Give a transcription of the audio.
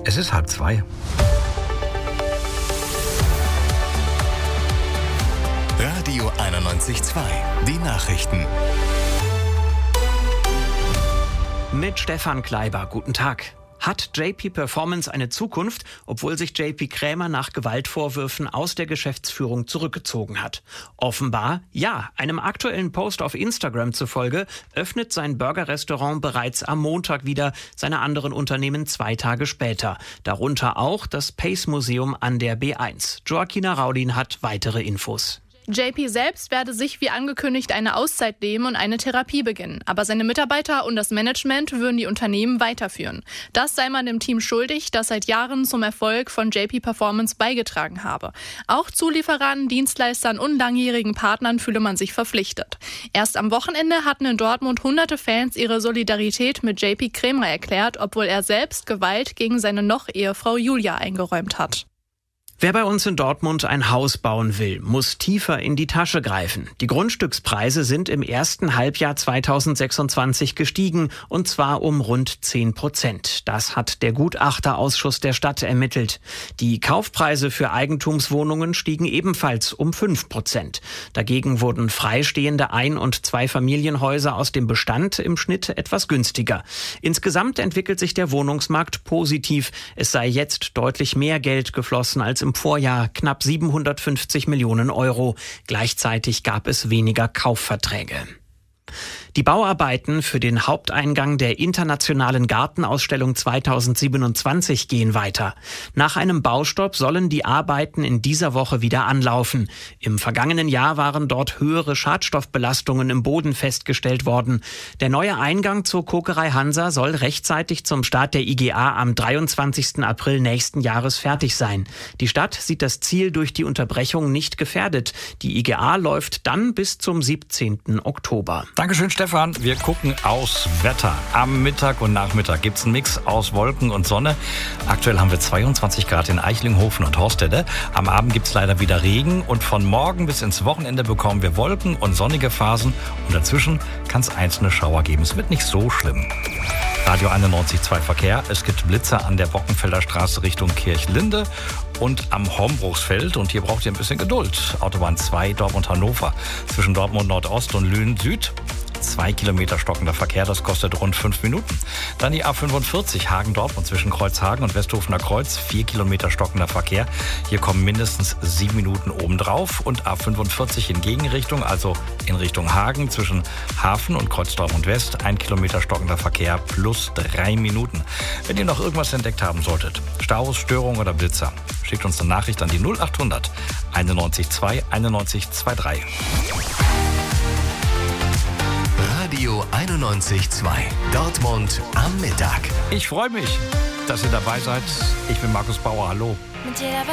Es ist 1:30. Radio 91.2. Die Nachrichten. Mit Stefan Kleiber. Guten Tag. Hat JP Performance eine Zukunft, obwohl sich JP Krämer nach Gewaltvorwürfen aus der Geschäftsführung zurückgezogen hat? Offenbar ja. Einem aktuellen Post auf Instagram zufolge öffnet sein Burgerrestaurant bereits am Montag wieder, seine anderen Unternehmen 2 Tage später. Darunter auch das Pace Museum an der B1. Joaquina Raulin hat weitere Infos. JP selbst werde sich wie angekündigt eine Auszeit nehmen und eine Therapie beginnen. Aber seine Mitarbeiter und das Management würden die Unternehmen weiterführen. Das sei man dem Team schuldig, das seit Jahren zum Erfolg von JP Performance beigetragen habe. Auch Zulieferern, Dienstleistern und langjährigen Partnern fühle man sich verpflichtet. Erst am Wochenende hatten in Dortmund hunderte Fans ihre Solidarität mit JP Krämer erklärt, obwohl er selbst Gewalt gegen seine Noch-Ehefrau Julia eingeräumt hat. Wer bei uns in Dortmund ein Haus bauen will, muss tiefer in die Tasche greifen. Die Grundstückspreise sind im ersten Halbjahr 2026 gestiegen, und zwar um rund 10%. Das hat der Gutachterausschuss der Stadt ermittelt. Die Kaufpreise für Eigentumswohnungen stiegen ebenfalls um 5%. Dagegen wurden freistehende Ein- und Zweifamilienhäuser aus dem Bestand im Schnitt etwas günstiger. Insgesamt entwickelt sich der Wohnungsmarkt positiv. Es sei jetzt deutlich mehr Geld geflossen als im Vorjahr, knapp 750 Millionen Euro. Gleichzeitig gab es weniger Kaufverträge. Die Bauarbeiten für den Haupteingang der Internationalen Gartenausstellung 2027 gehen weiter. Nach einem Baustopp sollen die Arbeiten in dieser Woche wieder anlaufen. Im vergangenen Jahr waren dort höhere Schadstoffbelastungen im Boden festgestellt worden. Der neue Eingang zur Kokerei Hansa soll rechtzeitig zum Start der IGA am 23. April nächsten Jahres fertig sein. Die Stadt sieht das Ziel durch die Unterbrechung nicht gefährdet. Die IGA läuft dann bis zum 17. Oktober. Dankeschön, Stefan. Wir gucken aufs Wetter. Am Mittag und Nachmittag gibt es einen Mix aus Wolken und Sonne. Aktuell haben wir 22 Grad in Eichlinghofen und Horstede. Am Abend gibt es leider wieder Regen. Und von morgen bis ins Wochenende bekommen wir Wolken und sonnige Phasen. Und dazwischen kann es einzelne Schauer geben. Es wird nicht so schlimm. Radio 91.2 Verkehr. Es gibt Blitzer an der Bockenfelder Straße Richtung Kirchlinde und am Hombruchsfeld. Und hier braucht ihr ein bisschen Geduld. Autobahn 2 Dortmund-Hannover. Zwischen Dortmund Nordost und Lünen Süd. 2 Kilometer stockender Verkehr, das kostet rund 5 Minuten. Dann die A45 Hagen-Dortmund zwischen Kreuzhagen und Westhofener Kreuz. 4 Kilometer stockender Verkehr. Hier kommen mindestens 7 Minuten obendrauf. Und A45 in Gegenrichtung, also in Richtung Hagen zwischen Hafen und Kreuz Dortmund West. 1 Kilometer stockender Verkehr plus 3 Minuten. Wenn ihr noch irgendwas entdeckt haben solltet, Staus, Störungen oder Blitzer, schickt uns eine Nachricht an die 0800 91 91 23. Radio 91.2. Dortmund am Mittag. Ich freue mich, dass ihr dabei seid. Ich bin Markus Bauer. Hallo. Mit jeder